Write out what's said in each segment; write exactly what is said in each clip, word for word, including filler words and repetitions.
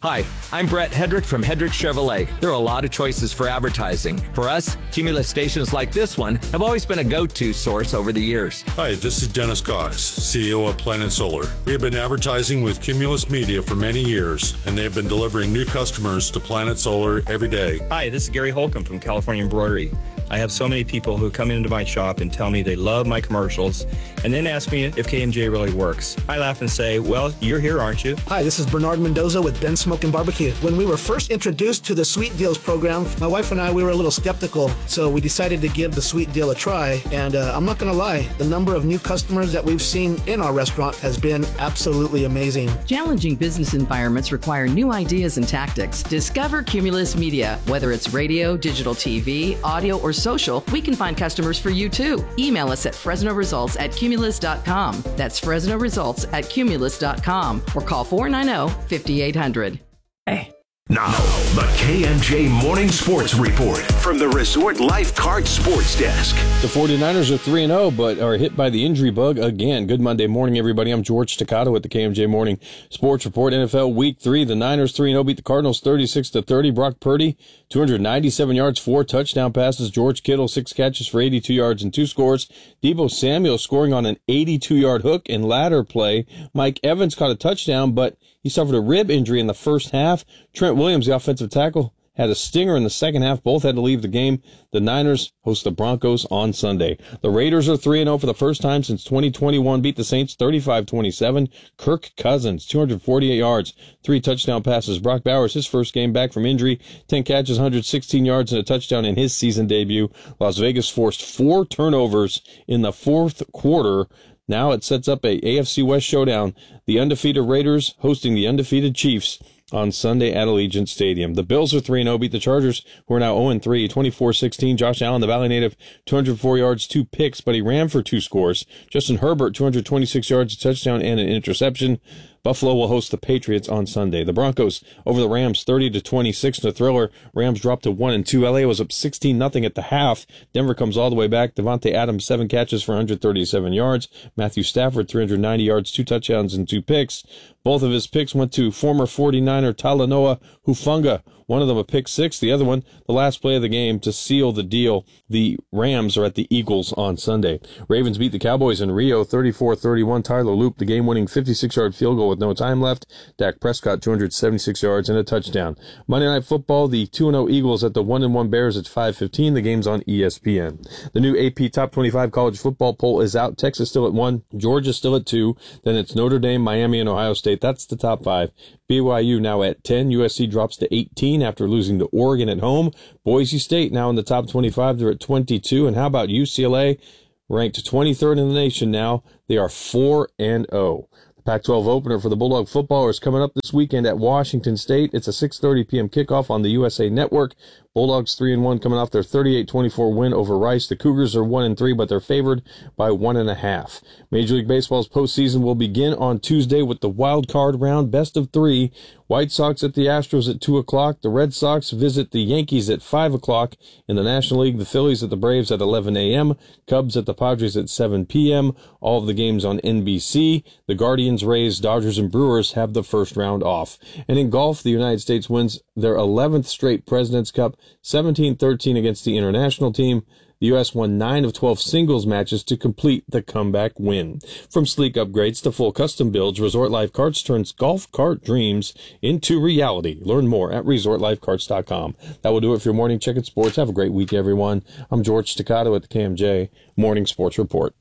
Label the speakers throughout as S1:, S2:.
S1: Hi, I'm Brett Hedrick from Hedrick Chevrolet. There are a lot of choices for advertising. For us, Cumulus stations like this one have always been a go-to source over the years.
S2: Hi, this is Dennis Cox, C E O of Planet Solar. We have been advertising with Cumulus Media for many years, and they have been delivering new customers to Planet Solar every day.
S3: Hi, this is Gary Holcomb from California Embroidery. I have so many people who come into my shop and tell me they love my commercials and then ask me if K and J really works. I laugh and say, well, you're here, aren't you?
S4: Hi, this is Bernard Mendoza with Ben Smoke and Barbecue. When we were first introduced to the Sweet Deals program, my wife and I, we were a little skeptical, so we decided to give the Sweet Deal a try. And uh, I'm not going to lie, the number of new customers that we've seen in our restaurant has been absolutely amazing.
S5: Challenging business environments require new ideas and tactics. Discover Cumulus Media. Whether it's radio, digital T V, audio, or social, we can find customers for you too. Email us at Fresno Results at Cumulus dot com. That's Fresno Results at Cumulus dot com or call four nine zero, five eight zero zero. Hey.
S6: Now, the K and J Morning Sports Report from the Resort Lifeguard Sports Desk.
S7: The 49ers are three and oh, but are hit by the injury bug again. Good Monday morning, everybody. I'm George Staccato with the K and J Morning Sports Report. N F L Week three, the Niners three and oh beat the Cardinals thirty-six to thirty. Brock Purdy, two hundred ninety-seven yards, four touchdown passes. George Kittle, six catches for eighty-two yards and two scores. Deebo Samuel scoring on an eighty-two-yard hook and ladder play. Mike Evans caught a touchdown, but he suffered a rib injury in the first half. Trent Williams, the offensive tackle, had a stinger in the second half. Both had to leave the game. The Niners host the Broncos on Sunday. The Raiders are three and oh for the first time since twenty twenty-one. Beat the Saints thirty-five twenty-seven. Kirk Cousins, two hundred forty-eight yards, three touchdown passes. Brock Bowers, his first game back from injury, ten catches, one hundred sixteen yards, and a touchdown in his season debut. Las Vegas forced four turnovers in the fourth quarter. Now it sets up a A F C West showdown. The undefeated Raiders hosting the undefeated Chiefs on Sunday at Allegiant Stadium. The Bills are three and oh, beat the Chargers, who are now oh and three, twenty-four sixteen. Josh Allen, the Valley native, two hundred four yards, two picks, but he ran for two scores. Justin Herbert, two hundred twenty-six yards, a touchdown, and an interception. Buffalo will host the Patriots on Sunday. The Broncos over the Rams thirty to twenty-six in the thriller. Rams dropped to one and two. L A was up sixteen nothing at the half. Denver comes all the way back. Devontae Adams, seven catches for one hundred thirty-seven yards. Matthew Stafford, three hundred ninety yards, two touchdowns, and two picks. Both of his picks went to former forty-niner Talanoa Hufanga. One of them a pick six, the other one the last play of the game to seal the deal. The Rams are at the Eagles on Sunday. Ravens beat the Cowboys in Rio thirty-four thirty-one. Tyler Loop, the game-winning fifty-six-yard field goal with no time left. Dak Prescott, two hundred seventy-six yards and a touchdown. Monday Night Football, the two and oh Eagles at the one and one Bears at five fifteen. The game's on E S P N. The new A P Top twenty-five college football poll is out. Texas still at one. Georgia still at two. Then it's Notre Dame, Miami, and Ohio State. That's the top five. B Y U now at ten. U S C drops to eighteen after losing to Oregon at home. Boise State now in the top twenty-five. They're at twenty-two. And how about U C L A? Ranked twenty-third in the nation now. They are four and oh. The Pac twelve opener for the Bulldog footballers coming up this weekend at Washington State. It's a six thirty p.m. kickoff on the U S A Network. Bulldogs three and one coming off their thirty-eight twenty-four win over Rice. The Cougars are one and three, but they're favored by one and a half. Major League Baseball's postseason will begin on Tuesday with the wild card round, best of three. White Sox at the Astros at two o'clock. The Red Sox visit the Yankees at five o'clock. In the National League, the Phillies at the Braves at eleven a.m. Cubs at the Padres at seven p.m. All of the games on N B C. The Guardians, Rays, Dodgers, and Brewers have the first round off. And in golf, the United States wins their eleventh straight President's Cup, seventeen thirteen against the international team. The U S won nine of twelve singles matches to complete the comeback win. From sleek upgrades to full custom builds, Resort Life Carts turns golf cart dreams into reality. Learn more at resort life carts dot com. That will do it for your morning check in sports. Have a great week, everyone. I'm George Staccato at the K M J Morning Sports Report.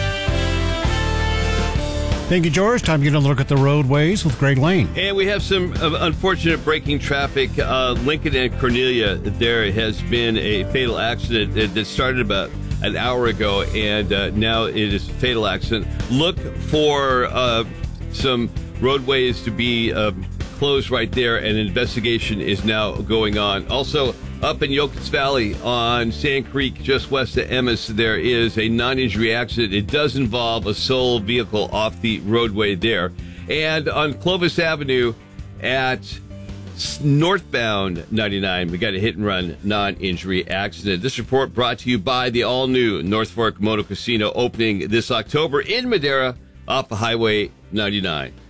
S8: Thank you, George. Time to get a look at the roadways with Greg Lane.
S9: And we have some uh, unfortunate braking traffic. Uh, Lincoln and Cornelia, there has been a fatal accident that started about an hour ago, and uh, now it is a fatal accident. Look for uh, some roadways to be uh, closed right there, and an investigation is now going on. Also, up in Yokuts Valley on Sand Creek, just west of Emmis, there is a non-injury accident. It does involve a sole vehicle off the roadway there. And on Clovis Avenue at northbound ninety-nine, we got a hit-and-run non-injury accident. This report brought to you by the all-new North Fork Moto Casino, opening this October in Madera off of Highway ninety-nine.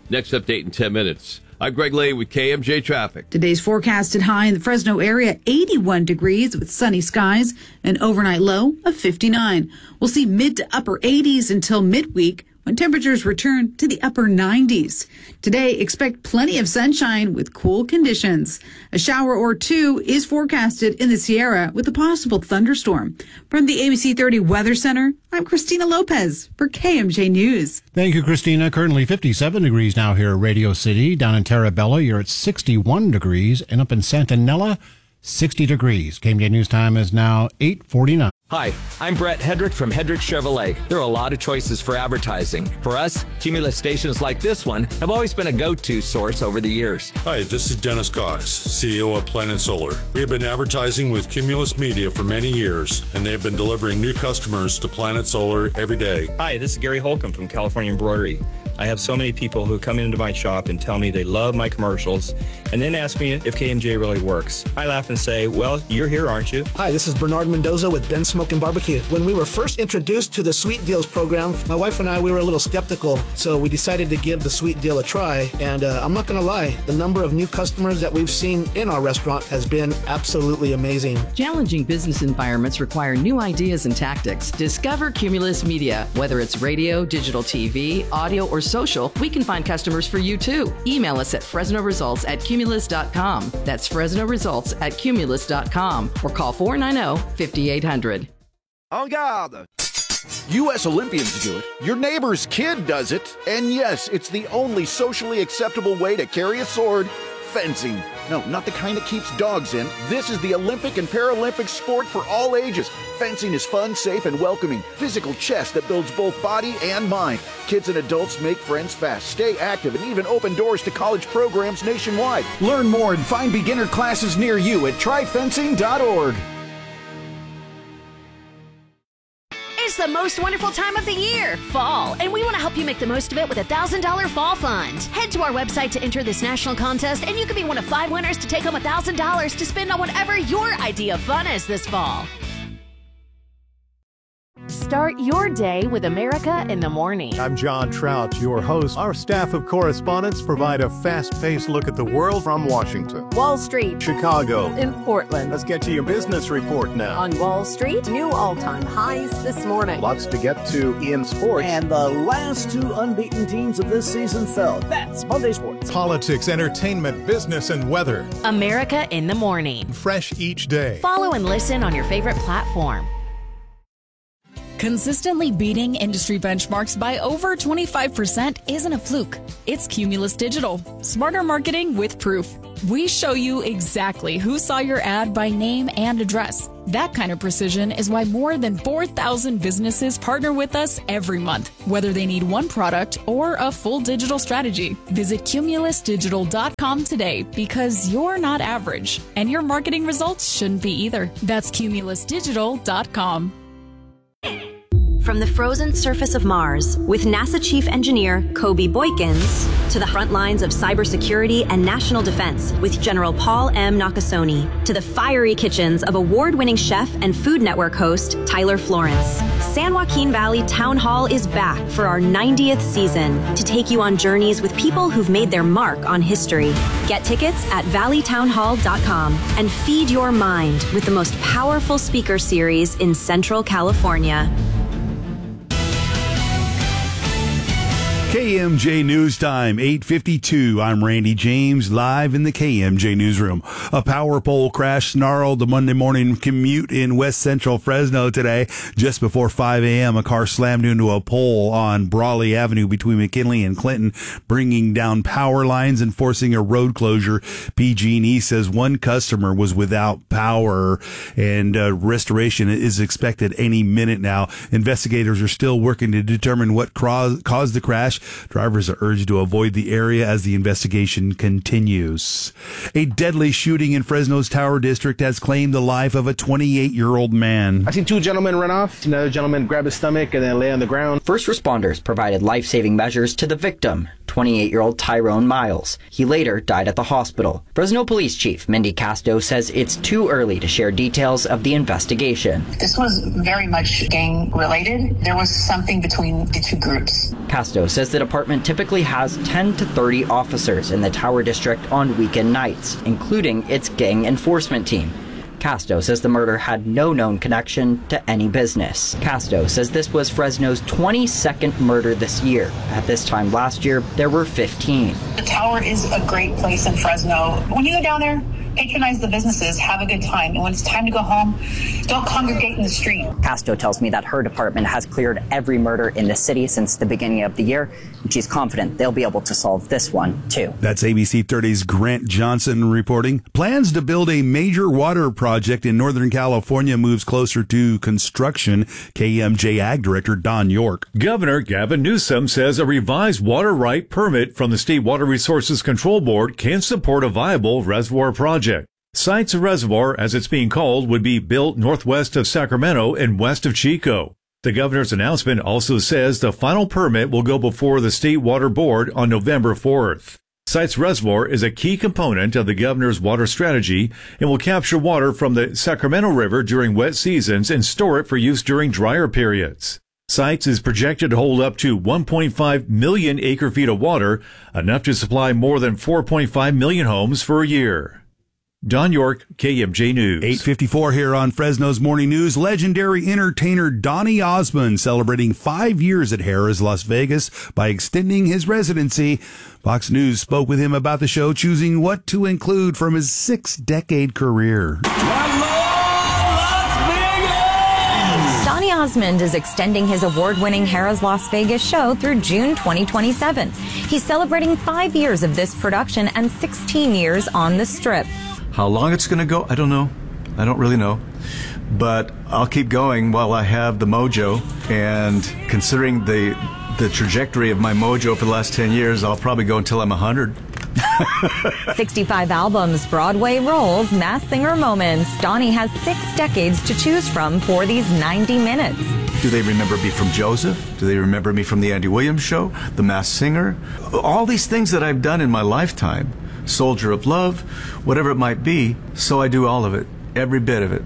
S9: Next update in ten minutes. I'm Greg Lay with K M J Traffic.
S10: Today's forecasted high in the Fresno area, eighty-one degrees with sunny skies, an overnight low of fifty-nine. We'll see mid to upper eighties until midweek, when temperatures return to the upper nineties. Today, expect plenty of sunshine with cool conditions. A shower or two is forecasted in the Sierra with a possible thunderstorm. From the A B C thirty Weather Center, I'm Christina Lopez for K M J News.
S8: Thank you, Christina. Currently fifty-seven degrees now here at Radio City. Down in Terabella, you're at sixty-one degrees. And up in Santanella, sixty degrees. K M J News time is now eight forty-nine.
S1: Hi, I'm Brett Hedrick from Hedrick Chevrolet. There are a lot of choices for advertising. For us, Cumulus stations like this one have always been a go-to source over the years.
S2: Hi, this is Dennis Cox, C E O of Planet Solar. We have been advertising with Cumulus Media for many years, and they have been delivering new customers to Planet Solar every day.
S3: Hi, this is Gary Holcomb from California Embroidery. I have so many people who come into my shop and tell me they love my commercials and then ask me if K M J really works. I laugh and say, well, you're here, aren't you?
S4: Hi, this is Bernard Mendoza with Ben Smokin' Barbecue. When we were first introduced to the Sweet Deals program, my wife and I, we were a little skeptical, so we decided to give the Sweet Deal a try. And uh, I'm not going to lie, the number of new customers that we've seen in our restaurant has been absolutely amazing.
S5: Challenging business environments require new ideas and tactics. Discover Cumulus Media. Whether it's radio, digital T V, audio, or social, we can find customers for you too. Email us at Fresno Results at Cumulus dot com. That's Fresno Results at Cumulus dot com or call four nine zero, five eight zero zero.
S11: En garde! U S Olympians do it, your neighbor's kid does it, and yes, it's the only socially acceptable way to carry a sword: fencing. No, not the kind that keeps dogs in. This is the Olympic and Paralympic sport for all ages. Fencing is fun, safe, and welcoming. Physical chess that builds both body and mind. Kids and adults make friends fast, stay active, and even open doors to college programs nationwide. Learn more and find beginner classes near you at try fencing dot org.
S12: It's the most wonderful time of the year, fall, and we want to help you make the most of it with a one thousand dollars Fall Fund. Head to our website to enter this national contest, and you could be one of five winners to take home one thousand dollars to spend on whatever your idea of fun is this fall. Start your day with America in the Morning.
S13: I'm John Trout, your host. Our staff of correspondents provide a fast-paced look at the world from Washington,
S14: Wall Street,
S13: Chicago,
S14: and Portland.
S13: Let's get to your business report now.
S14: On Wall Street, new all-time highs this morning.
S13: Lots to get to in sports.
S15: And the last two unbeaten teams of this season fell. That's Monday Sports.
S13: Politics, entertainment, business, and weather.
S12: America in the Morning.
S13: Fresh each day.
S12: Follow and listen on your favorite platform.
S16: Consistently beating industry benchmarks by over twenty-five percent isn't a fluke. It's Cumulus Digital. Smarter marketing with proof. We show you exactly who saw your ad by name and address. That kind of precision is why more than four thousand businesses partner with us every month, whether they need one product or a full digital strategy. Visit Cumulus Digital dot com today, because you're not average, and your marketing results shouldn't be either. That's Cumulus Digital dot com.
S17: From the frozen surface of Mars, with NASA Chief Engineer Kobe Boykins, to the front lines of cybersecurity and national defense with General Paul M. Nakasone, to the fiery kitchens of award-winning chef and Food Network host Tyler Florence, San Joaquin Valley Town Hall is back for our ninetieth season to take you on journeys with people who've made their mark on history. Get tickets at valley town hall dot com and feed your mind with the most powerful speaker series in Central California.
S18: K M J News Time, eight fifty-two. I'm Randy James, live in the K M J Newsroom. A power pole crash snarled the Monday morning commute in west central Fresno today. Just before five a.m., a car slammed into a pole on Brawley Avenue between McKinley and Clinton, bringing down power lines and forcing a road closure. P G and E says one customer was without power, and uh, restoration is expected any minute now. Investigators are still working to determine what cro- caused the crash. Drivers are urged to avoid the area as the investigation continues. A deadly shooting in Fresno's Tower District has claimed the life of a twenty-eight-year-old man.
S19: I seen two gentlemen run off. Another gentleman grab his stomach and then lay on the ground.
S20: First responders provided life-saving measures to the victim,
S19: twenty-eight-year-old Tyrone Miles. He later died at the hospital. Fresno Police Chief Mindy Casto says it's too early to share details of the investigation.
S20: This was very much gang-related. There was something between the two groups.
S19: Casto says the department typically has ten to thirty officers in the Tower District on weekend nights, including its gang enforcement team. Casto says the murder had no known connection to any business. Casto says this was Fresno's twenty-second murder this year. At this time last year, there were fifteen.
S20: The Tower is a great place in Fresno. When you go down there, patronize the businesses, have a good time, and when it's time to go home, don't congregate in the street.
S19: Casto tells me that her department has cleared every murder in the city since the beginning of the year, and she's confident they'll be able to solve this one, too.
S18: That's A B C thirty's Grant Johnson reporting. Plans to build a major water project in Northern California moves closer to construction. K M J Ag Director Don York.
S21: Governor Gavin Newsom says a revised water right permit from the State Water Resources Control Board can support a viable reservoir project. Sites Reservoir, as it's being called, would be built northwest of Sacramento and west of Chico. The governor's announcement also says the final permit will go before the State Water Board on November fourth. Sites Reservoir is a key component of the governor's water strategy and will capture water from the Sacramento River during wet seasons and store it for use during drier periods. Sites is projected to hold up to one point five million acre-feet of water, enough to supply more than four point five million homes for a year. Don York, K M J News.
S18: eight fifty-four here on Fresno's Morning News. Legendary entertainer Donny Osmond celebrating five years at Harrah's Las Vegas by extending his residency. Fox News spoke with him about the show, choosing what to include from his six-decade career.
S22: Donny Osmond is extending his award-winning Harrah's Las Vegas show through June twenty twenty-seven. He's celebrating five years of this production and sixteen years on the Strip.
S23: How long it's going to go, I don't know. I don't really know. But I'll keep going while I have the mojo. And considering the the trajectory of my mojo for the last ten years, I'll probably go until I'm one hundred.
S22: sixty-five albums, Broadway roles, Masked Singer moments. Donny has six decades to choose from for these ninety minutes.
S23: Do they remember me from Joseph? Do they remember me from the Andy Williams Show? The Masked Singer? All these things that I've done in my lifetime. Soldier of Love, whatever it might be. So I do all of it, every bit of it.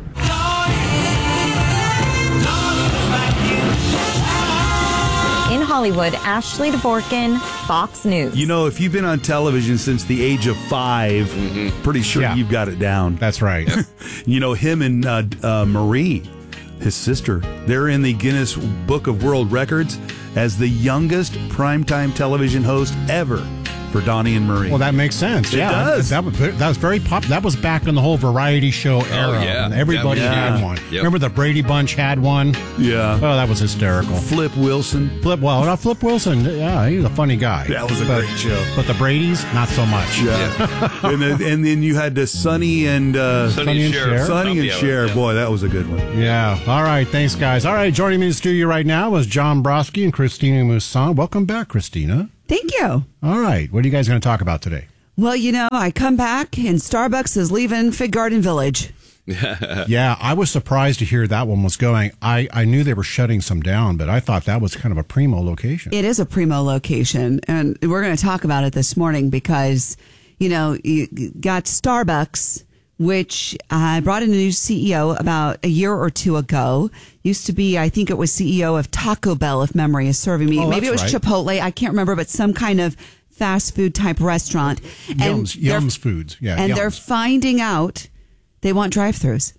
S22: In Hollywood, Ashley Dvorkin, Fox News.
S18: You know, if you've been on television since the age of five, mm-hmm. pretty sure yeah. you've got it down.
S8: That's right.
S18: Yep. You know, him and uh, uh, Marie, his sister, they're in the Guinness Book of World Records as the youngest primetime television host ever. For Donny and Marie.
S8: Well, that makes sense.
S18: It
S8: yeah,
S18: does.
S8: That was that was very pop. That was back in the whole variety show era.
S9: Oh, yeah.
S8: And everybody
S9: yeah.
S8: had one.
S9: Yep.
S8: Remember the Brady Bunch had one?
S18: Yeah.
S8: Oh, that was hysterical.
S18: Flip Wilson.
S8: Flip. Well, not Flip Wilson. Yeah, he was a funny guy.
S18: That was a
S8: but,
S18: great show.
S8: But the Brady's, not so much.
S18: Yeah. yeah. and, then, and then you had the Sonny and uh,
S9: Sonny, Sonny and Cher. Cher.
S18: Sonny and
S9: yeah,
S18: Cher.
S9: Yeah.
S18: Boy, that was a good one.
S8: Yeah. All right. Thanks, guys. All right. Joining me in the studio right now is John Brodsky and Christina Mousson. Welcome back, Christina.
S24: Thank you.
S8: All right. What are you guys going to talk about today?
S24: Well, you know, I come back and Starbucks is leaving Fig Garden Village.
S8: Yeah, I was surprised to hear that one was going. I, I knew they were shutting some down, but I thought that was kind of a primo location.
S24: It is a primo location, and we're going to talk about it this morning because, you know, you got Starbucks, which uh, brought in a new C E O about a year or two ago. Used to be, I think it was C E O of Taco Bell, if memory is serving me.
S8: Oh,
S24: Maybe it was
S8: right.
S24: Chipotle. I can't remember, but some kind of fast food type restaurant. And
S8: Yums, Yums Foods. Yeah,
S24: and
S8: Yums.
S24: they're finding out they want drive-thrus.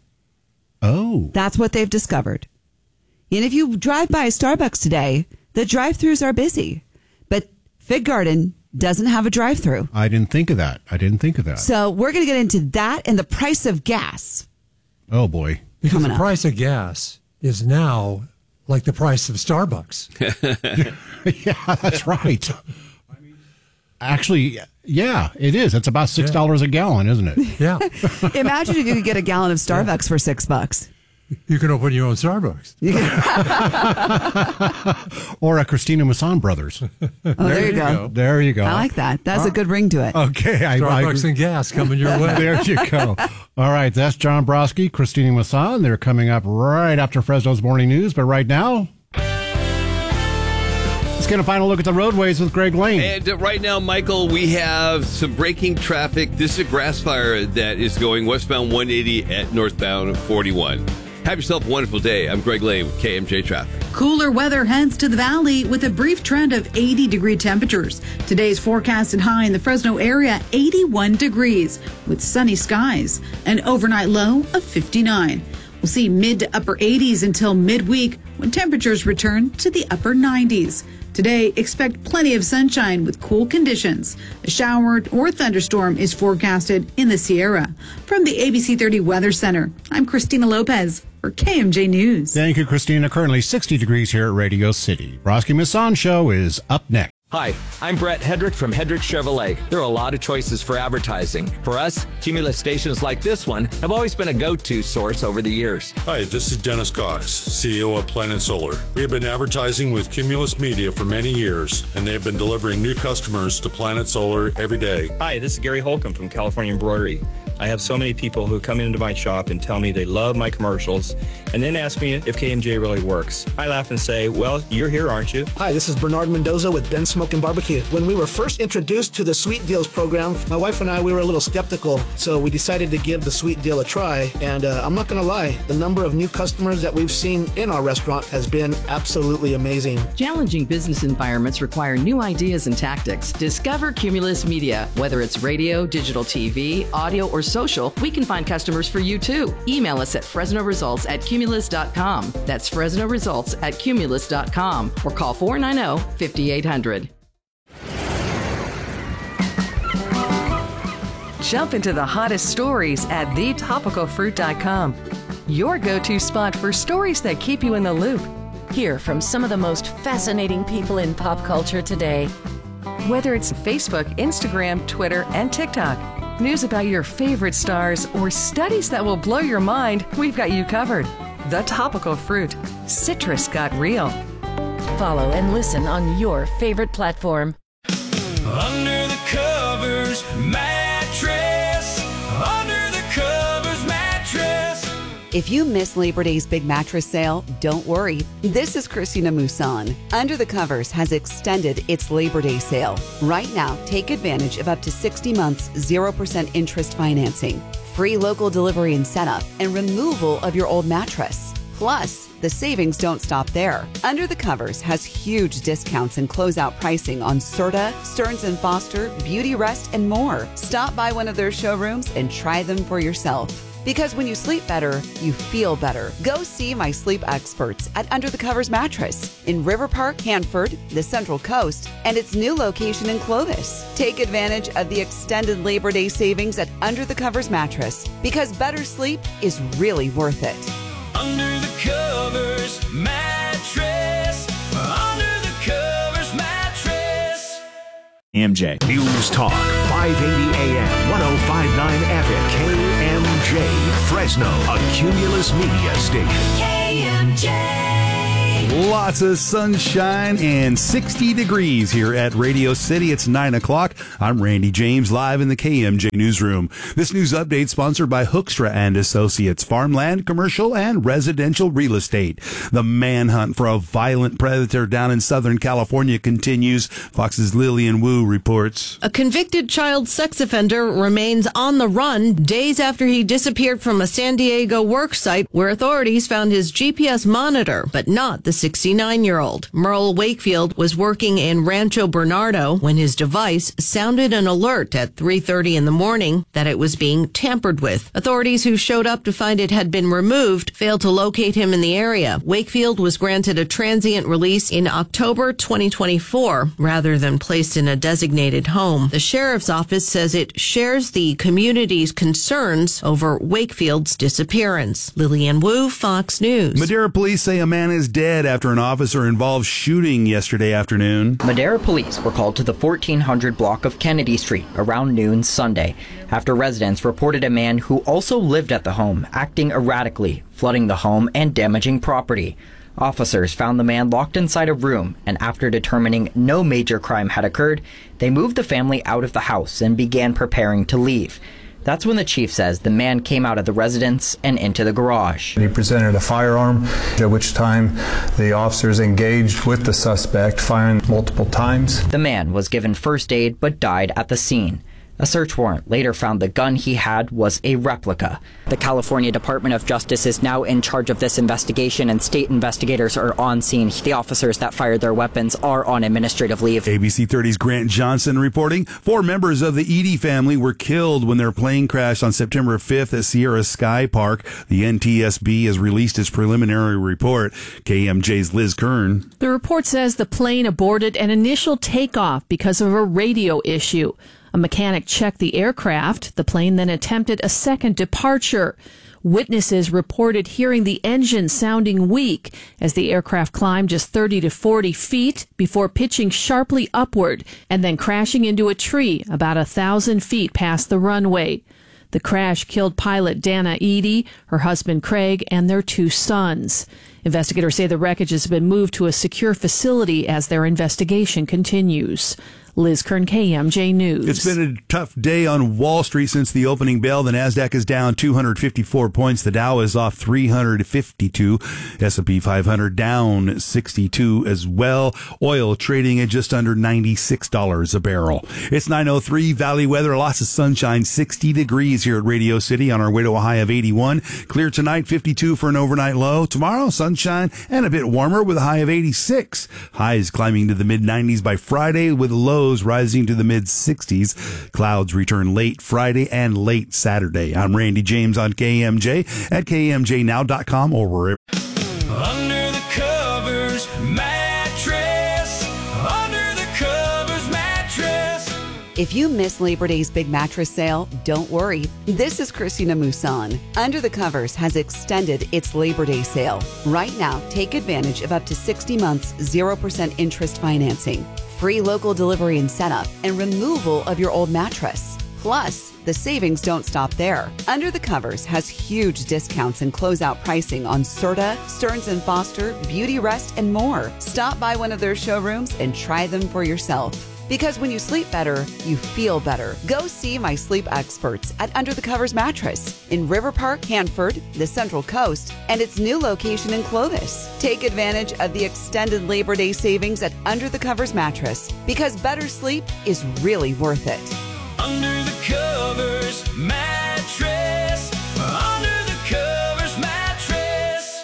S8: Oh.
S24: That's what they've discovered. And if you drive by a Starbucks today, the drive-thrus are busy. But Fig Garden doesn't have a drive-thru.
S8: I didn't think of that. I didn't think of that.
S24: So we're going to get into that and the price of gas.
S8: Oh, boy.
S25: Because
S24: Coming
S25: the
S24: up.
S25: price of gas is now like the price of Starbucks.
S8: Yeah, that's right. Actually, yeah, it is. It's about six dollars yeah. a gallon, isn't it?
S25: Yeah.
S24: Imagine if you could get a gallon of Starbucks yeah. for six bucks.
S25: You can open your own Starbucks.
S8: Or a Christina Mousson Brothers.
S24: Oh, there, there you go.
S8: go. There you go.
S24: I like that. That's
S8: uh,
S24: a good ring to it.
S8: Okay. I,
S25: Starbucks
S8: I,
S25: and gas coming your way.
S8: There you go. All right. That's John Brodsky, Christina Mousson. They're coming up right after Fresno's Morning News. But right now, let's get a final look at the roadways with Greg Lane.
S9: And uh, right now, Michael, we have some braking traffic. This is a grass fire that is going westbound one eighty at northbound forty-one. Have yourself a wonderful day. I'm Greg Lane with K M J Traffic.
S1: Cooler weather heads to the valley with a brief trend of eighty degree temperatures. Today's forecasted high in the Fresno area, eighty-one degrees with sunny skies. An overnight low of fifty-nine. We'll see mid to upper eighties until midweek when temperatures return to the upper nineties. Today, expect plenty of sunshine with cool conditions. A shower or thunderstorm is forecasted in the Sierra. From the A B C thirty Weather Center, I'm Christina Lopez for K M J News.
S8: Thank you, Christina. Currently sixty degrees here at Radio City. Roski Masson Show is up next.
S2: Hi, I'm Brett Hedrick from Hedrick Chevrolet. There are a lot of choices for advertising. For us, Cumulus stations like this one have always been a go-to source over the years.
S6: Hi, this is Dennis Cox, C E O of Planet Solar. We have been advertising with Cumulus Media for many years, and they have been delivering new customers to Planet Solar every day.
S3: Hi, this is Gary Holcomb from California Embroidery. I have so many people who come into my shop and tell me they love my commercials and then ask me if K M J really works. I laugh and say, well, you're here, aren't you?
S4: Hi, this is Bernard Mendoza with Ben Smokin' Barbecue. When we were first introduced to the Sweet Deals program, my wife and I, we were a little skeptical, so we decided to give the Sweet Deal a try. And uh, I'm not going to lie, the number of new customers that we've seen in our restaurant has been absolutely amazing.
S5: Challenging business environments require new ideas and tactics. Discover Cumulus Media. Whether it's radio, digital T V, audio, or social, we can find customers for you too. Email us at Fresno Results at Cumulus dot com. That's Fresno Results at Cumulus dot com or call four nine zero, five eight zero zero.
S7: Jump into the hottest stories at the topical fruit dot com. Your go-to spot for stories that keep you in the loop.
S10: Hear from some of the most fascinating people in pop culture today.
S7: Whether it's Facebook, Instagram, Twitter, and TikTok, news about your favorite stars, or studies that will blow your mind, we've got you covered. The Topical Fruit. Citrus got real.
S10: Follow and listen on your favorite platform.
S26: Under the covers mattress. Under the covers mattress.
S24: If you miss Labor Day's big mattress sale, don't worry. This is Christina Musan. Under the Covers has extended its Labor Day sale. Right now, take advantage of up to sixty months, zero percent interest financing, free local delivery and setup, and removal of your old mattress. Plus, the savings don't stop there. Under the Covers has huge discounts and closeout pricing on Serta, Stearns and Foster, Beauty Rest, and more. Stop by one of their showrooms and try them for yourself. Because when you sleep better, you feel better. Go see my sleep experts at Under the Covers Mattress in River Park, Hanford, the Central Coast, and its new location in Clovis. Take advantage of the extended Labor Day savings at Under the Covers Mattress, because better sleep is really worth it.
S26: Under the covers mattress. Under the covers mattress.
S27: M J News Talk five eighty A M one oh five point nine F M K M J Fresno, a Cumulus Media station.
S26: K M J.
S18: Lots of sunshine and sixty degrees here at Radio City. It's nine o'clock. I'm Randy James, live in the K M J newsroom. This news update sponsored by Hoekstra and Associates, farmland, commercial, and residential real estate. The manhunt for a violent predator down in Southern California continues. Fox's Lillian Wu reports.
S28: A convicted child sex offender remains on the run days after he disappeared from a San Diego work site where authorities found his G P S monitor, but not the sixty-nine-year-old. Merle Wakefield was working in Rancho Bernardo when his device sounded an alert at three thirty in the morning that it was being tampered with. Authorities who showed up to find it had been removed failed to locate him in the area. Wakefield was granted a transient release in October twenty twenty-four rather than placed in a designated home. The sheriff's office says it shares the community's concerns over Wakefield's disappearance. Lillian Wu, Fox News.
S18: Madera police say a man is dead after an officer-involved shooting yesterday afternoon.
S19: Madera police were called to the fourteen hundred block of Kennedy Street around noon Sunday after residents reported a man who also lived at the home acting erratically, flooding the home and damaging property. Officers found the man locked inside a room, and after determining no major crime had occurred, they moved the family out of the house and began preparing to leave. That's when the chief says the man came out of the residence and into the garage.
S11: He presented a firearm, at which time the officers engaged with the suspect, firing multiple times.
S19: The man was given first aid but died at the scene. A search warrant later found the gun he had was a replica. The California Department of Justice is now in charge of this investigation, and state investigators are on scene. The officers that fired their weapons are on administrative leave.
S18: A B C thirty's Grant Johnson reporting. Four members of the Edie family were killed when their plane crashed on September fifth at Sierra Sky Park. The N T S B has released its preliminary report. K M J's Liz Kern.
S12: The report says the plane aborted an initial takeoff because of a radio issue. A mechanic checked the aircraft. The plane then attempted a second departure. Witnesses reported hearing the engine sounding weak as the aircraft climbed just thirty to forty feet before pitching sharply upward and then crashing into a tree about a thousand feet past the runway. The crash killed pilot Dana Edie, her husband Craig, and their two sons. Investigators say the wreckage has been moved to a secure facility as their investigation continues. Liz Kern, K M J News.
S18: It's been a tough day on Wall Street since the opening bell. The Nasdaq is down two hundred fifty-four points. The Dow is off three hundred fifty-two. S and P five hundred down sixty-two as well. Oil trading at just under ninety-six dollars a barrel. It's nine oh three. Valley weather, lots of sunshine, sixty degrees here at Radio City on our way to a high of eighty-one. Clear tonight, fifty-two for an overnight low. Tomorrow, sunshine and a bit warmer with a high of eighty-six. Highs climbing to the mid nineties by Friday with lows rising to the mid sixties. Clouds return late Friday and late Saturday. I'm Randy James on K M J at K M J now dot com or wherever.
S26: Under the covers mattress. Under the covers mattress.
S24: If you miss Labor Day's big mattress sale, don't worry. This is Christina Musan. Under the Covers has extended its Labor Day sale. Right now, take advantage of up to sixty months, zero percent interest financing, free local delivery and setup, and removal of your old mattress. Plus, the savings don't stop there. Under the Covers has huge discounts and closeout pricing on Serta, Stearns and Foster, Beauty Rest, and more. Stop by one of their showrooms and try them for yourself. Because when you sleep better, you feel better. Go see my sleep experts at Under the Covers Mattress in River Park, Hanford, the Central Coast, and its new location in Clovis. Take advantage of the extended Labor Day savings at Under the Covers Mattress, because better sleep is really worth it.
S26: Under the covers mattress. Under the covers mattress.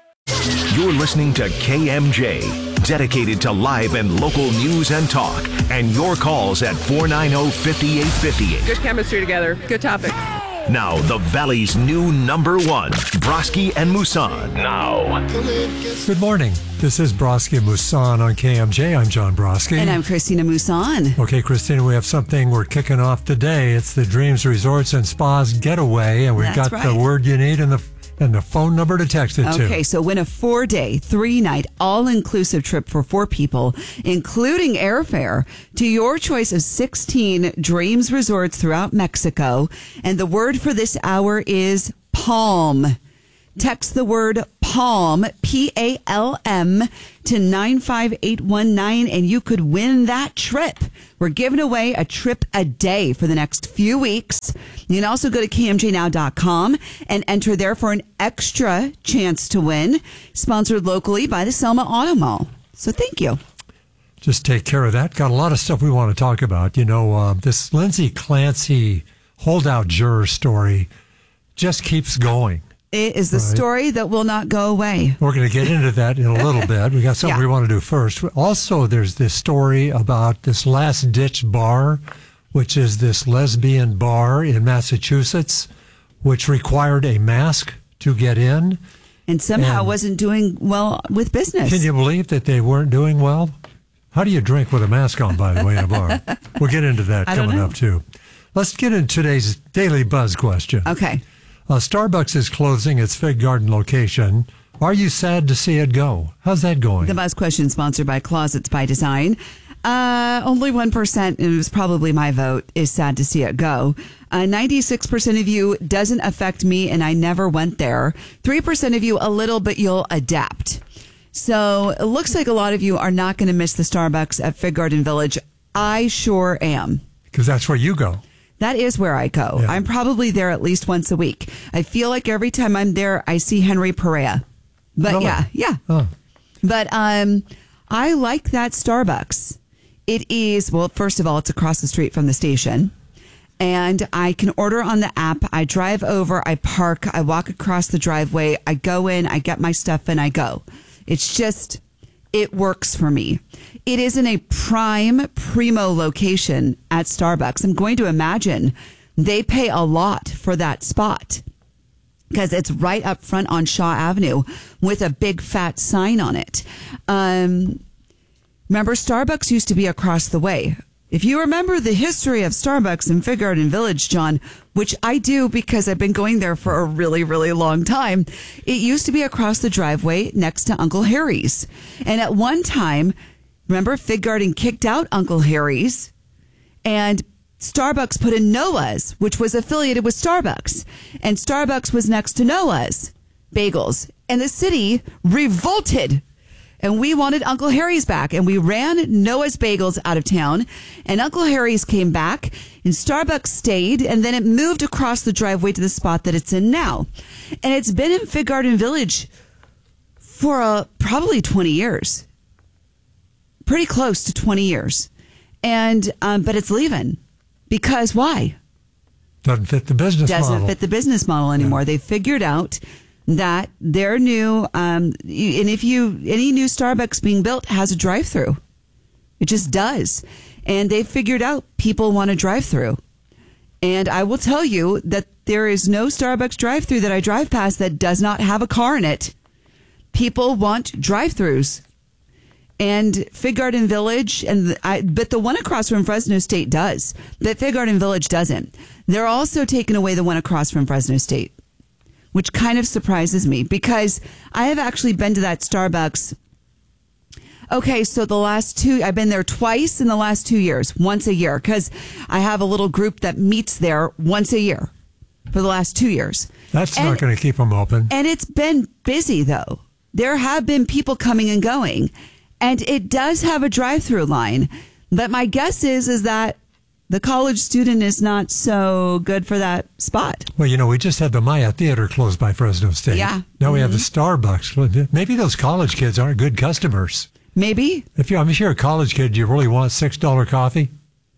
S27: You're listening to K M J, dedicated to live and local news and talk, and your calls at four nine zero, five eight five eight.
S13: Good chemistry together. Good topics.
S27: Now, the Valley's new number one, Broski and Musan. Now.
S25: Good morning. This is Broski and Musan on K M J. I'm John Broski.
S24: And I'm Christina Musan.
S25: Okay, Christina, we have something we're kicking off today. It's the Dreams Resorts and Spas Getaway, and we've
S24: That's
S25: got
S24: right.
S25: the word you need and the and the phone number to text it to.
S24: Okay, so win a four-day, three-night, all-inclusive trip for four people, including airfare, to your choice of sixteen Dreams Resorts throughout Mexico. And the word for this hour is palm. Text the word PALM, P A L M, to nine five eight one nine, and you could win that trip. We're giving away a trip a day for the next few weeks. You can also go to K M J now dot com and enter there for an extra chance to win. Sponsored locally by the Selma Auto Mall. So thank you.
S25: Just take care of that. Got a lot of stuff we want to talk about. You know, uh, this Lindsay Clancy holdout juror story just keeps going.
S24: It is the
S25: Right.
S24: story that will not go away.
S25: We're going to get into that in a little bit. We got something
S24: Yeah.
S25: we want to do first. Also, there's this story about this Last Ditch Bar, which is this lesbian bar in Massachusetts, which required a mask to get in.
S24: And somehow
S25: And-
S24: wasn't doing well with business.
S25: Can you believe that they weren't doing well? How do you drink with a mask on, by the way, in a bar? We'll get into that
S24: I don't
S25: coming
S24: know.
S25: up, too. Let's get into today's Daily Buzz question.
S24: Okay.
S25: Uh, Starbucks is closing its Fig Garden location. Are you sad to see it go? How's that going?
S24: The Buzz question sponsored by Closets by Design. Uh, only one percent, and it was probably my vote, is sad to see it go. Uh, ninety-six percent of you doesn't affect me and I never went there. three percent of you a little, but you'll adapt. So it looks like a lot of you are not going to miss the Starbucks at Fig Garden Village. I sure am.
S25: Because that's where you go.
S24: That is where I go.
S25: Yeah.
S24: I'm probably there at least once a week. I feel like every time I'm there, I see Henry Perea. But
S25: Really?
S24: yeah, yeah.
S25: Oh.
S24: But um, I like that Starbucks. It is, well, first of all, it's across the street from the station. And I can order on the app. I drive over, I park, I walk across the driveway, I go in, I get my stuff, and I go. It's just, it works for me. It is in a prime, primo location at Starbucks. I'm going to imagine they pay a lot for that spot because it's right up front on Shaw Avenue with a big fat sign on it. Um, remember, Starbucks used to be across the way. If you remember the history of Starbucks in Fig Garden Village, John, which I do because I've been going there for a really, really long time, it used to be across the driveway next to Uncle Harry's. And at one time, remember, Fig Garden kicked out Uncle Harry's and Starbucks put in Noah's, which was affiliated with Starbucks. And Starbucks was next to Noah's Bagels. And the city revolted. And we wanted Uncle Harry's back. And we ran Noah's Bagels out of town. And Uncle Harry's came back. And Starbucks stayed. And then it moved across the driveway to the spot that it's in now. And it's been in Fig Garden Village for uh, probably twenty years. Pretty close to twenty years. And um, but it's leaving. Because why?
S25: Doesn't fit the business
S24: Doesn't
S25: model.
S24: fit the business model anymore. Yeah. They figured out that their new, um, and if you, any new Starbucks being built has a drive-through. It just does. And they figured out people want a drive-through. And I will tell you that there is no Starbucks drive-through that I drive past that does not have a car in it. People want drive-throughs. And Fig Garden Village, and I, but the one across from Fresno State does, but Fig Garden Village doesn't. They're also taking away the one across from Fresno State, which kind of surprises me because I have actually been to that Starbucks. Okay, so the last two, I've been there twice in the last two years, once a year, because I have a little group that meets there once a year for the last two years.
S25: That's
S24: and,
S25: not going to keep them open.
S24: And it's been busy, though. There have been people coming and going. And it does have a drive-through line, but my guess is is that the college student is not so good for that spot.
S25: Well, you know, we just had the Maya Theater closed by Fresno State.
S24: Yeah.
S25: Now
S24: mm-hmm.
S25: we have the Starbucks. Maybe those college kids aren't good customers.
S24: Maybe.
S25: If you're, I'm sure a college kid, you really want six dollar coffee?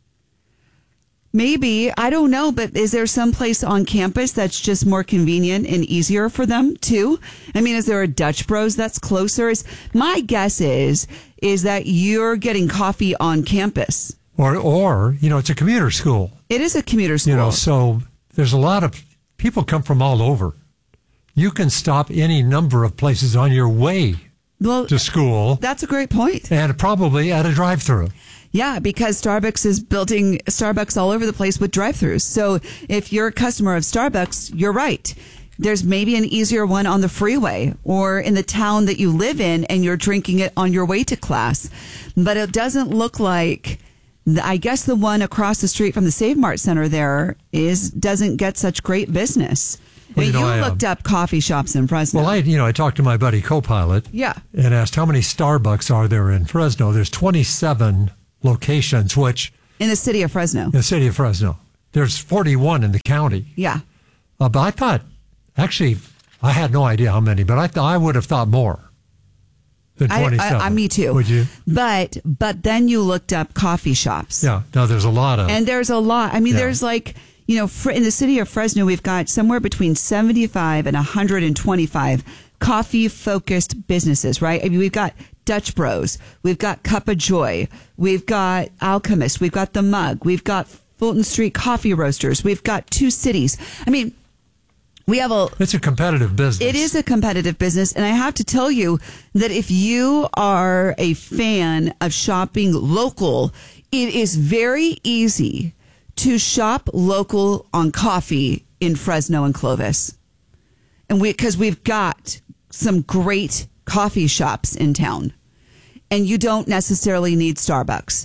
S24: Maybe. I don't know, but is there some place on campus that's just more convenient and easier for them too? I mean, is there a Dutch Bros that's closer? Is, my guess is, is that you're getting coffee on campus.
S25: Or, or, you know, it's a commuter school.
S24: It is a commuter school.
S25: You know, so there's a lot of people come from all over. You can stop any number of places on your way
S24: well,
S25: to school.
S24: That's a great point.
S25: And probably at a drive-through.
S24: Yeah, because Starbucks is building Starbucks all over the place with drive-thrus. So if you're a customer of Starbucks, you're right. There's maybe an easier one on the freeway or in the town that you live in and you're drinking it on your way to class. But it doesn't look like, I guess the one across the street from the Save Mart Center there is doesn't get such great business.
S25: Well, you, know,
S24: you
S25: I,
S24: looked
S25: um,
S24: up coffee shops in Fresno.
S25: Well, I, you know, I talked to my buddy Copilot.
S24: Yeah.
S25: And asked how many Starbucks are there in Fresno. There's twenty-seven locations, which
S24: in the city of Fresno.
S25: In the city of Fresno. There's forty-one in the county.
S24: Yeah.
S25: Uh, but I thought, actually, I had no idea how many, but I th- I would have thought more than twenty-seven.
S24: I, I, I, me too.
S25: Would you?
S24: But but then you looked up coffee shops.
S25: Yeah. No, there's a lot of.
S24: And there's a lot. I mean,
S25: Yeah.
S24: there's like, you know, fr- in the city of Fresno, we've got somewhere between seventy-five and one hundred twenty-five coffee-focused businesses, right? I mean, we've got Dutch Bros, we've got Cup of Joy, we've got Alchemist, we've got The Mug, we've got Fulton Street Coffee Roasters, we've got Two Cities. I mean, we have a...
S25: It's a competitive business.
S24: It is a competitive business, and I have to tell you that if you are a fan of shopping local, it is very easy to shop local on coffee in Fresno and Clovis. And we, because we've got some great coffee shops in town, and you don't necessarily need Starbucks.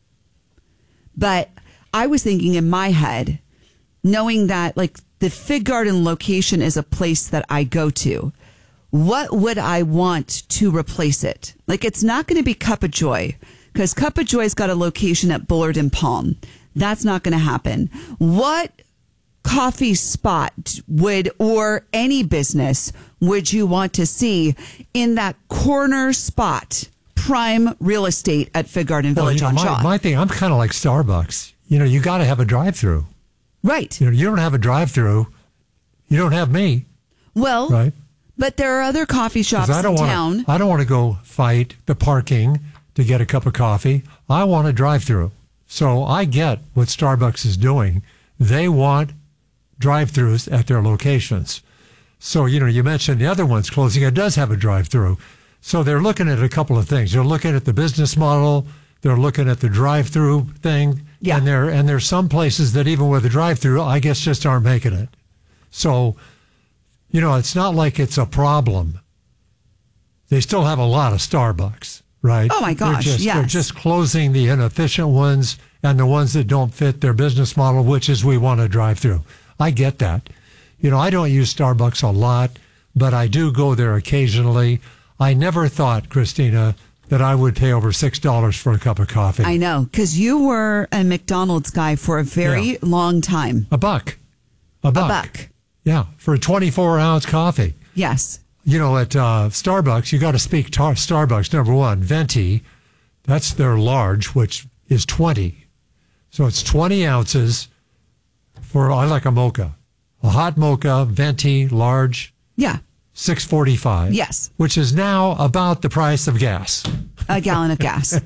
S24: But I was thinking in my head, knowing that like the Fig Garden location is a place that I go to, what would I want to replace it? Like, it's not going to be Cup of Joy, because Cup of Joy's got a location at Bullard and Palm. That's not going to happen. What coffee spot would, or any business, would you want to see in that corner spot, prime real estate at Fig Garden Village
S25: well, you know,
S24: on
S25: my,
S24: Shaw?
S25: my thing, I'm kind of like Starbucks. You know, you got to have a drive-through.
S24: Right.
S25: You know, you don't have a drive-through, you don't have me.
S24: Well,
S25: right.
S24: But there are other coffee shops
S25: I don't
S24: in
S25: wanna,
S24: town.
S25: I don't want to go fight the parking to get a cup of coffee. I want a drive-through. So I get what Starbucks is doing. They want drive-throughs at their locations. So, you know, you mentioned the other one's closing. It does have a drive-through. So they're looking at a couple of things. They're looking at the business model. They're looking at the drive-through thing. Yeah. And there and there's some places that even with a drive-through, I guess just aren't making it. So, you know, it's not like it's a problem. They still have a lot of Starbucks, right?
S24: Oh, my gosh,
S25: they're just,
S24: yes.
S25: They're just closing the inefficient ones and the ones that don't fit their business model, which is we want to drive through. I get that. You know, I don't use Starbucks a lot, but I do go there occasionally. I never thought, Christina, that I would pay over six dollars for a cup of coffee.
S24: I know, because you were a McDonald's guy for a very
S25: Yeah.
S24: long time.
S25: A buck. A buck.
S24: A buck.
S25: Yeah, for a twenty-four ounce coffee.
S24: Yes.
S25: You know, at uh, Starbucks, you got to speak tar- Starbucks. Number one, venti, that's their large, which is twenty. So it's twenty ounces for, I like a mocha. A hot mocha, venti, large.
S24: Yeah.
S25: six forty-five.
S24: Yes.
S25: Which is now about the price of gas.
S24: A gallon of gas.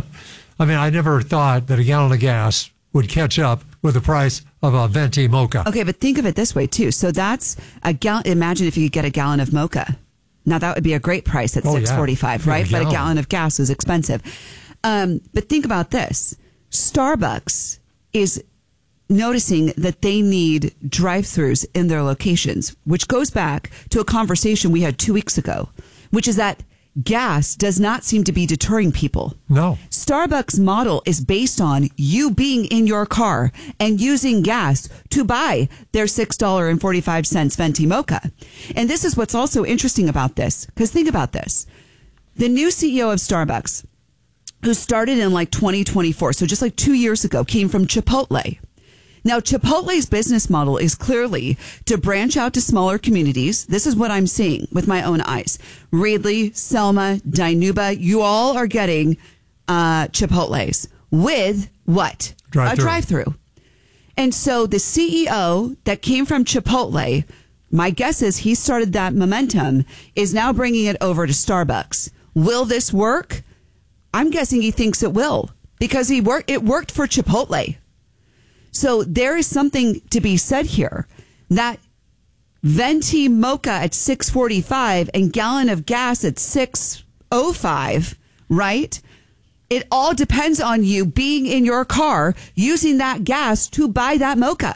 S25: I mean, I never thought that a gallon of gas would catch up with the price of a venti mocha.
S24: Okay, but think of it this way, too. So that's a gallon. Imagine if you could get a gallon of mocha. Now, that would be a great price at
S25: Oh, yeah.
S24: six forty-five,
S25: Yeah,
S24: right?
S25: a
S24: But a
S25: gallon.
S24: gallon of gas is expensive. Um, but think about this. Starbucks is noticing that they need drive-thrus in their locations, which goes back to a conversation we had two weeks ago, which is that gas does not seem to be deterring people.
S25: No.
S24: Starbucks model is based on you being in your car and using gas to buy their six dollars and forty-five cents venti mocha. And this is what's also interesting about this, because think about this. The new C E O of Starbucks, who started in like twenty twenty-four, so just like two years ago, came from Chipotle. Now, Chipotle's business model is clearly to branch out to smaller communities. This is what I'm seeing with my own eyes. Reedley, Selma, Dinuba, you all are getting uh, Chipotle's with what?
S25: Drive-thru.
S24: A drive-through. And so the C E O that came from Chipotle, my guess is he started that momentum, is now bringing it over to Starbucks. Will this work? I'm guessing he thinks it will, because he worked. It worked for Chipotle. So there is something to be said here that venti mocha at six forty-five and gallon of gas at six oh five, right? It all depends on you being in your car using that gas to buy that mocha.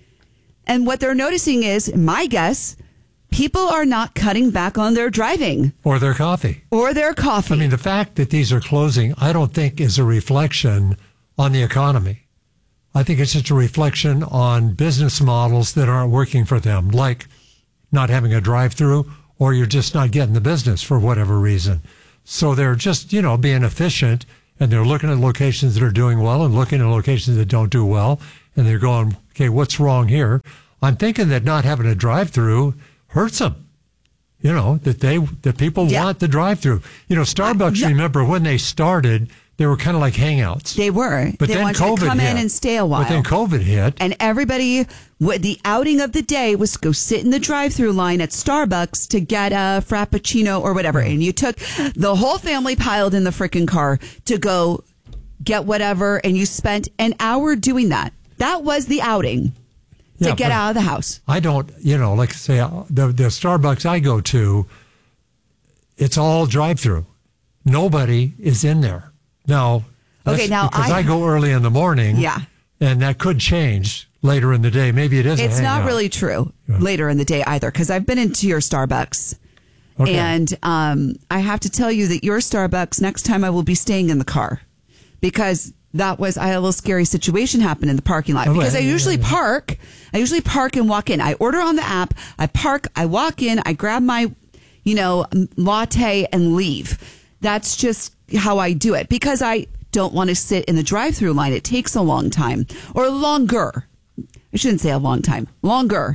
S24: And what they're noticing is, my guess, people are not cutting back on their driving
S25: Or their coffee.
S24: or their coffee.
S25: I mean, the fact that these are closing, I don't think is a reflection on the economy. I think it's just a reflection on business models that aren't working for them, like not having a drive-through, or you're just not getting the business for whatever reason. So they're just, you know, being efficient, and they're looking at locations that are doing well and looking at locations that don't do well, and they're going, okay, what's wrong here? I'm thinking that not having a drive-through hurts them. You know, that they that people
S24: Yeah.
S25: want the drive-through. You know, Starbucks,
S24: yeah.
S25: remember, when they started, they were kind of like hangouts.
S24: They were.
S25: But
S24: they
S25: then
S24: wanted
S25: COVID
S24: to come
S25: hit.
S24: in and stay a while.
S25: But then COVID hit.
S24: And everybody, what the outing of the day was to go sit in the drive-through line at Starbucks to get a Frappuccino or whatever. And you took the whole family piled in the freaking car to go get whatever. And you spent an hour doing that. That was the outing to
S25: Yeah,
S24: get
S25: but
S24: out of the house.
S25: I don't, you know, like I say, uh, the, the Starbucks I go to, it's all drive-through. Nobody is in there. Now,
S24: Okay,
S25: that's
S24: now
S25: because
S24: I-
S25: I, go early in the morning.
S24: Yeah.
S25: And that could change later in the day. Maybe it is a
S24: It's not
S25: hangout.
S24: really true later in the day either, because I've been into your Starbucks.
S25: Okay.
S24: And um, I have to tell you that your Starbucks, next time I will be staying in the car, because that was, I had a little scary situation happen in the parking lot.
S25: Oh,
S24: Because I
S25: yeah,
S24: usually
S25: yeah, yeah.
S24: park, I usually park and walk in. I order on the app, I park, I walk in, I grab my, you know, latte and leave. That's just how I do it, because I don't want to sit in the drive-through line. It takes a long time or longer. I shouldn't say a long time, longer.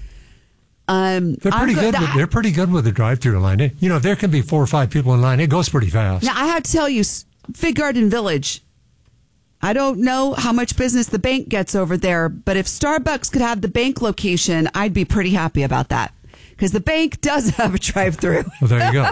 S24: Um,
S25: they're pretty good. good with, they're pretty good with the drive-through line. It, you know, if there can be four or five people in line, it goes pretty fast.
S24: Now, I have to tell you, Fig Garden Village, I don't know how much business the bank gets over there, but if Starbucks could have the bank location, I'd be pretty happy about that because the bank does have a drive-through.
S25: Well, there you go.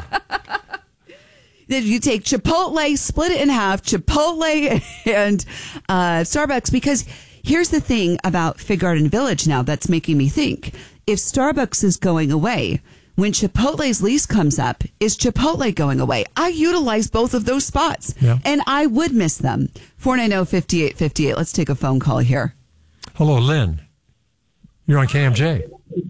S24: You take Chipotle, split it in half, Chipotle and uh, Starbucks, because here's the thing about Fig Garden Village now that's making me think. If Starbucks is going away, when Chipotle's lease comes up, is Chipotle going away? I utilize both of those spots, yeah. and I would miss them. four nine zero, five eight five eight. Let's take a phone call here.
S25: Hello, Lynn. You're on K M J.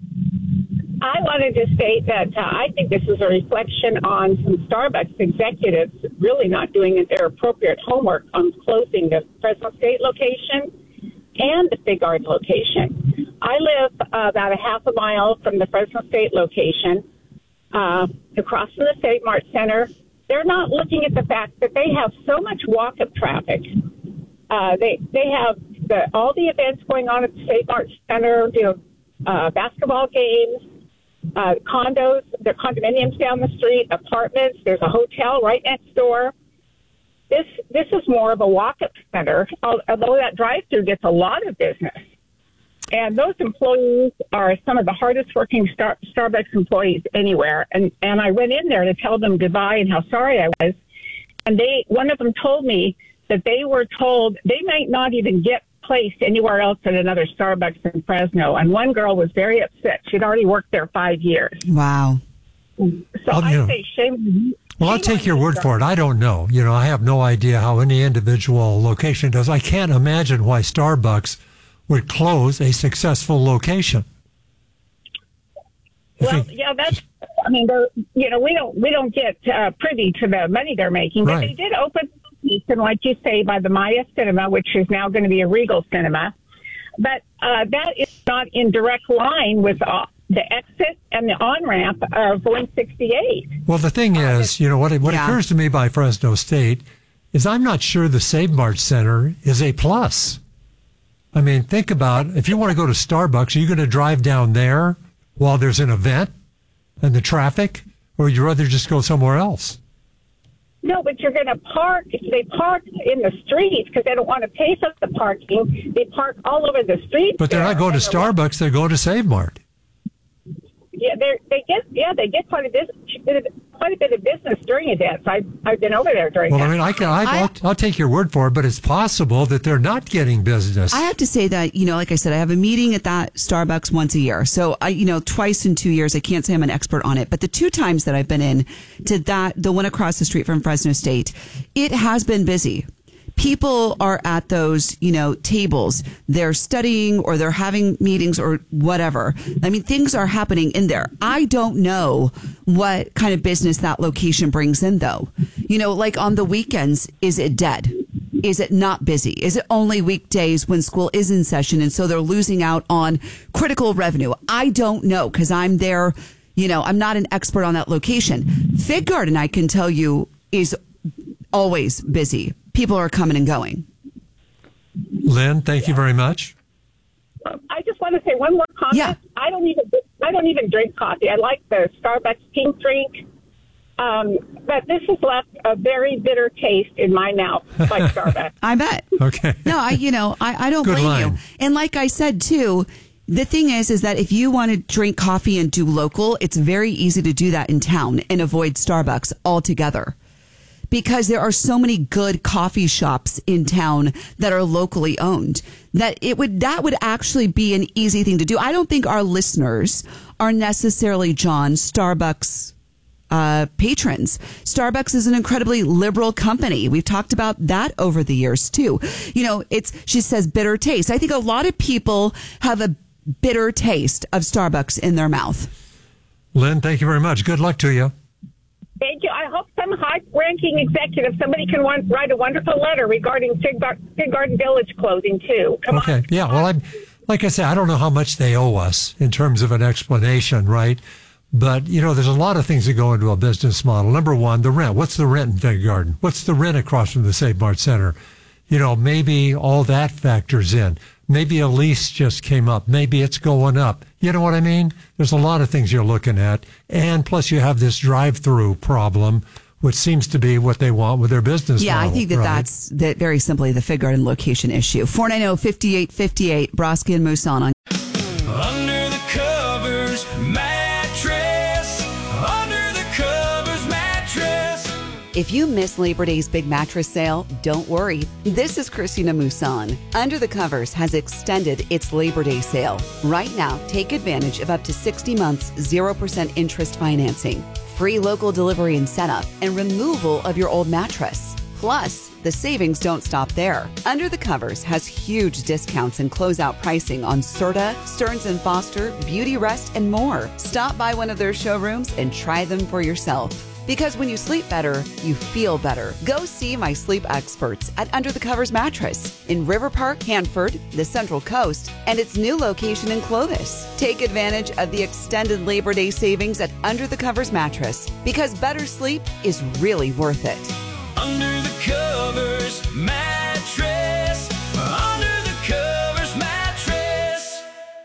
S14: I wanted to state that uh, I think this is a reflection on some Starbucks executives really not doing their appropriate homework on closing the Fresno State location and the Fig Garden location. I live uh, about a half a mile from the Fresno State location, uh, across from the State Mart Center. They're not looking at the fact that they have so much walk-up traffic. Uh, they they have the, all the events going on at the State Mart Center, you know, uh, basketball games, uh, condos, there are condominiums down the street, apartments. There's a hotel right next door. This this is more of a walk-up center, although that drive-through gets a lot of business. And those employees are some of the hardest working Star, Starbucks employees anywhere. And, and I went in there to tell them goodbye and how sorry I was. And they, one of them told me that they were told they might not even get placed anywhere else at another Starbucks in Fresno. And one girl was very upset. She'd already worked there five years.
S24: Wow.
S14: So
S25: well,
S14: I
S25: you know,
S14: say shame.
S25: Well, I'll take your word for it. I don't know. You know, I have no idea how any individual location does. I can't imagine why Starbucks would close a successful location.
S14: Well, yeah, that's. I mean, you know, we don't we don't get uh, privy to the money they're making, but
S25: right.
S14: they did open, and like you say, by the Maya Cinema, which is now going to be a Regal Cinema. But uh, that is not in direct line with uh, the exit and the on ramp of one sixty-eight.
S25: Well, the thing uh, is, you know, what what yeah. occurs to me by Fresno State is I'm not sure the Save Mart Center is a plus. I mean, think about if you want to go to Starbucks, are you going to drive down there while there's an event and the traffic, or would you rather just go somewhere else?
S14: No, but you're going to park. They park in the streets because they don't want to pay for the parking. They park all over the street.
S25: But they're not going to Starbucks. They're going to Save Mart.
S14: Yeah, they they get yeah they get quite a bit quite a bit of business during events. I've I've been over there during.
S25: Well,
S14: that.
S25: I mean, I can I, I, I'll, I'll take your word for it, but it's possible that they're not getting business.
S24: I have to say that, you know, like I said, I have a meeting at that Starbucks once a year. So I, you know, twice in two years. I can't say I'm an expert on it, but the two times that I've been in to that, the one across the street from Fresno State, it has been busy. People are at those, you know, tables. They're studying or they're having meetings or whatever. I mean, things are happening in there. I don't know what kind of business that location brings in, though. You know, like on the weekends, is it dead? Is it not busy? Is it only weekdays when school is in session and so they're losing out on critical revenue? I don't know because I'm there. You know, I'm not an expert on that location. Fig Garden, I can tell you, is always busy. People are coming and going.
S25: Lynn, thank you very much.
S14: I just want to say one more comment.
S24: Yeah.
S14: I don't even I don't even drink coffee. I like the Starbucks pink drink, um, but this has left a very bitter taste in my mouth, like Starbucks.
S24: I bet.
S25: Okay.
S24: No, I you know I, I don't
S25: Good
S24: blame
S25: line.
S24: you. And like I said too, the thing is is that if you want to drink coffee and do local, it's very easy to do that in town and avoid Starbucks altogether. Because there are so many good coffee shops in town that are locally owned that it would that would actually be an easy thing to do. I don't think our listeners are necessarily, John, Starbucks uh, patrons. Starbucks is an incredibly liberal company. We've talked about that over the years too. You know, it's she says bitter taste. I think a lot of people have a bitter taste of Starbucks in their mouth.
S25: Lynn, thank you very much. Good luck to you.
S14: Thank you. I hope some high-ranking executive, somebody can want, write a wonderful letter regarding Fig, Gar- Fig Garden Village closing, too. Come
S25: okay.
S14: on.
S25: Yeah. Well, I'm, like I said, I don't know how much they owe us in terms of an explanation, right? But, you know, there's a lot of things that go into a business model. Number one, the rent. What's the rent in Vega Garden? What's the rent across from the Save Mart Center? You know, maybe all that factors in. Maybe a lease just came up. Maybe it's going up. You know what I mean? There's a lot of things you're looking at. And plus you have this drive-through problem, which seems to be what they want with their business
S24: yeah,
S25: model.
S24: I think that
S25: right?
S24: that's that very simply the Fig Garden location issue. four nine zero, five eight five eight, Broski and Musan on.
S26: Under the covers mattress. Under the covers mattress.
S24: If you miss Labor Day's big mattress sale, don't worry. This is Christina Musan. Under the Covers has extended its Labor Day sale. Right now, take advantage of up to sixty months, zero percent interest financing, free local delivery and setup, and removal of your old mattress. Plus, the savings don't stop there. Under the Covers has huge discounts and closeout pricing on Serta, Stearns and Foster, Beauty Rest, and more. Stop by one of their showrooms and try them for yourself. Because when you sleep better, you feel better. Go see my sleep experts at Under the Covers Mattress in River Park, Hanford, the Central Coast, and its new location in Clovis. Take advantage of the extended Labor Day savings at Under the Covers Mattress, because better sleep is really worth it.
S26: Under the covers mattress. Under the covers mattress.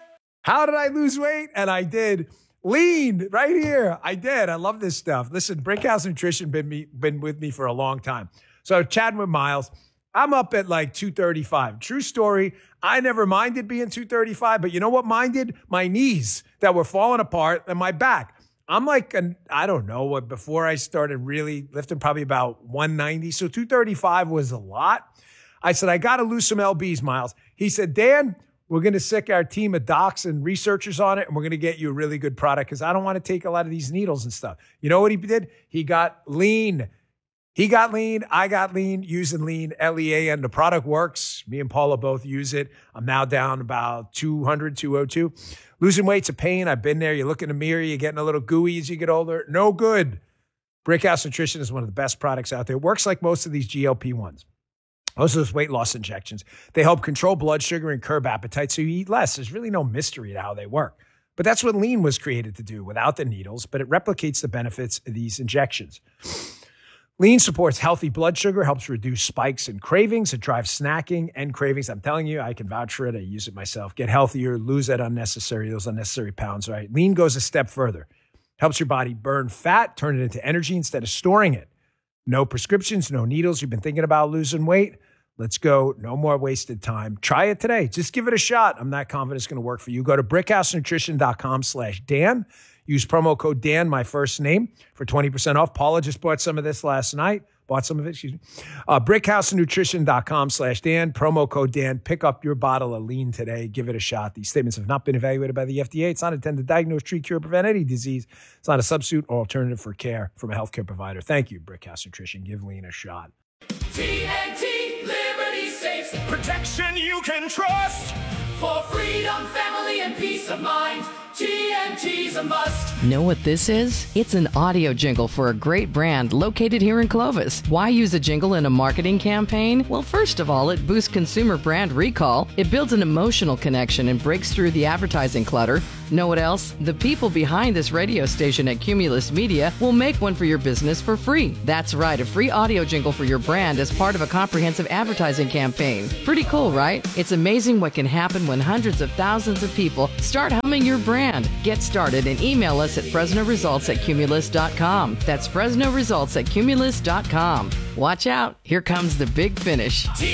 S9: How did I lose weight? And I did. Lean right here. I did. I love this stuff. Listen, Brickhouse Nutrition been me been with me for a long time. So chatting with Miles, I'm up at like two thirty-five. True story. I never minded being two thirty-five, but you know what minded? My knees that were falling apart and my back. I'm like, an, I don't know what, before I started really lifting, probably about one ninety. So two thirty-five was a lot. I said, I got to lose some L Bs, Miles. He said, Dan, we're going to sick our team of docs and researchers on it, and we're going to get you a really good product because I don't want to take a lot of these needles and stuff. You know what he did? He got lean. He got lean. I got lean using lean, L E A, and the product works. Me and Paula both use it. I'm now down about two hundred, two oh two. Losing weight's a pain. I've been there. You look in the mirror, you're getting a little gooey as you get older. No good. Brickhouse Nutrition is one of the best products out there. It works like most of these G L P ones. Most of those weight loss injections. They help control blood sugar and curb appetite so you eat less. There's really no mystery to how they work. But that's what lean was created to do without the needles, but it replicates the benefits of these injections. Lean supports healthy blood sugar, helps reduce spikes and cravings. It drives snacking and cravings. I'm telling you, I can vouch for it. I use it myself. Get healthier, lose that unnecessary, those unnecessary pounds, right? Lean goes a step further. Helps your body burn fat, turn it into energy instead of storing it. No prescriptions, no needles. You've been thinking about losing weight? Let's go. No more wasted time. Try it today. Just give it a shot. I'm not confident it's going to work for you. Go to brickhousenutrition.com slash Dan. Use promo code Dan, my first name, for twenty percent off. Paula just bought some of this last night. Bought some of it, excuse me. Uh, brickhousenutrition.com slash Dan. Promo code Dan. Pick up your bottle of lean today. Give it a shot. These statements have not been evaluated by the F D A. It's not intended to diagnose, treat, cure, prevent any disease. It's not a substitute or alternative for care from a healthcare provider. Thank you, Brickhouse Nutrition. Give lean a shot.
S26: T N T Liberty Safes. Protection you can trust. For freedom, family, and peace of mind. T N T's a must.
S5: Know what this is? It's an audio jingle for a great brand located here in Clovis. Why use a jingle in a marketing campaign? Well, first of all, it boosts consumer brand recall. It builds an emotional connection and breaks through the advertising clutter. Know what else? The people behind this radio station at Cumulus Media will make one for your business for free. That's right, a free audio jingle for your brand as part of a comprehensive advertising campaign. Pretty cool, right? It's amazing what can happen when hundreds of thousands of people start humming your brand. Get started and email us at Fresno Results at Cumulus dot com. That's Fresno Results at Cumulus dot com. Watch out, here comes the big finish.